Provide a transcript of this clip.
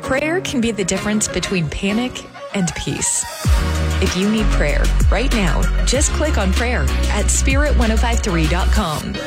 Prayer can be the difference between panic and peace. If you need prayer right now, just click on prayer at spirit1053.com.